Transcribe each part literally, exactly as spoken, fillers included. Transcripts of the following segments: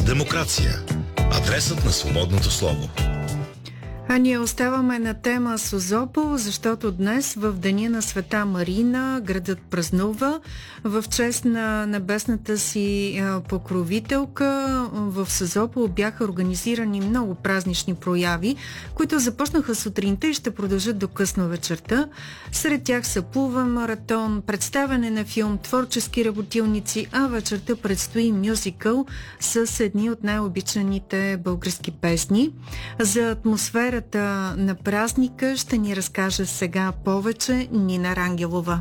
Демокрация. Адресът на свободното слово. А ние оставаме на тема Созопол, защото днес в Деня на Света Марина градът празнува в чест на небесната си покровителка. В Созопол бяха организирани много празнични прояви, които започнаха сутринта и ще продължат до късно вечерта. Сред тях са плувен маратон, представяне на филм, творчески работилници, а вечерта предстои мюзикъл с едни от най-обичаните български песни. За атмосфера на празника ще ни разкаже сега повече Нина Рангелова.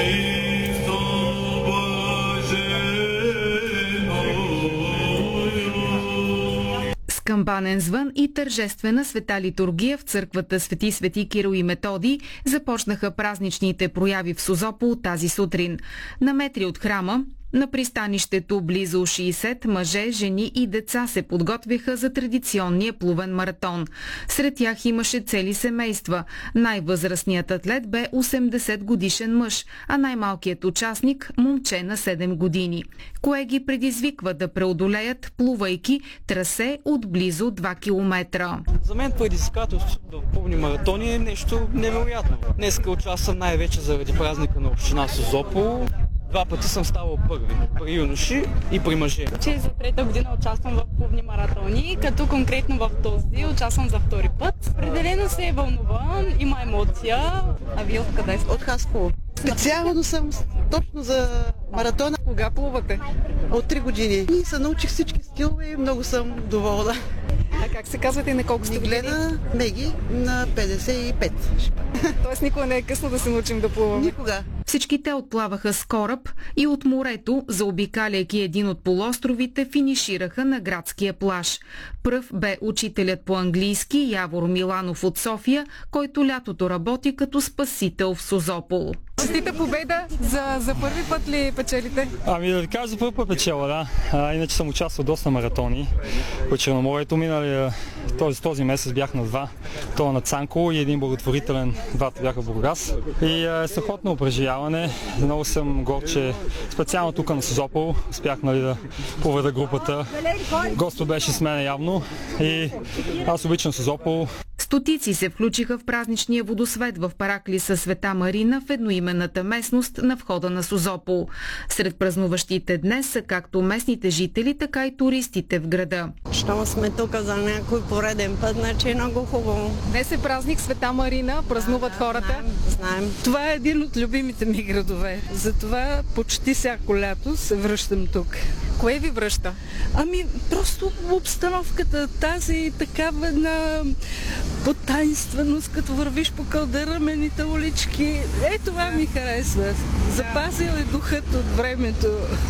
С камбанен звън и тържествена света литургия в църквата Свети Свети Кирил и Методий започнаха празничните прояви в Созопол тази сутрин. На метри от храма, на пристанището близо шейсет мъже, жени и деца се подготвяха за традиционния плувен маратон. Сред тях имаше цели семейства. Най-възрастният атлет бе осемдесет годишен мъж, а най-малкият участник – момче на седем години. Кое ги предизвиква да преодолеят, плувайки трасе от близо два километра? За мен предизвикателството да плувни маратони е нещо невероятно. Днеска участвам най-вече заради празника на община Созопол. Два пъти съм ставал първи, при юноши и при мъже. Че за трета година участвам в плувни маратони, като конкретно в този участвам за втори път. Определено се е вълнуван, има емоция. А вие откъде сте? От Хасково. Специално съм точно за маратона. Кога плувате? От три години. И се научих всички стилове и много съм доволна. А как се казвате и на колко сте години? Миглена Меги на петдесет и пет. Тоест никога не е късно да се научим да плуваме? Никога. Всички те отплаваха с кораб и от морето, заобикаляйки един от полуостровите, финишираха на градския плаж. Пръв бе учителят по английски Явор Миланов от София, който лятото работи като спасител в Созопол. Честита победа! За, за първи път ли печелите? Ами да ви кажа, за първи път печела, да. А, иначе съм участвал доста маратони по Черноморието. Минали този, този месец бях на два. Това на Цанко и един благотворителен, двата бяха в Бургас. И е страхотно преживяване. Много съм горд, че специално тук на Созопол успях, нали, да поведа групата. Господ беше с мен явно и аз обичам Созопол. Стотици се включиха в празничния водосвет в параклиса Света Марина в едноименната местност на входа на Созопол. Сред празнуващите днес са както местните жители, така и туристите в града. Щом сме тук за някой пореден път, значи е много хубаво. Днес е празник Света Марина, празнуват да, хората. Знаем, знаем. Това е един от любимите ми градове. Затова почти всяко лято се връщам тук. Кое ви връща? Ами, просто обстановката, тази такава на потайнственост, като вървиш по кълдърмените улички. Е, това ми харесва. Запазил е духът от времето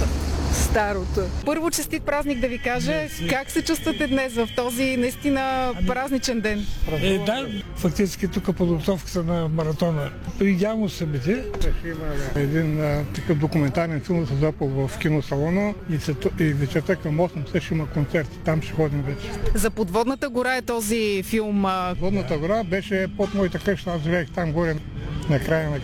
старото. Първо честит празник да ви кажа. Как се чувствате днес в този наистина празничен ден? Е, да, фактически тук подготовката на маратона. Идеално събитие. Има един а, такъв документален филм за Созопол в киносалона и, и вечерта към осем ще има концерт. Там ще ходим вече. За Подводната гора е този филм. Подводната гора беше под моята къща. Аз живеех там горе на края на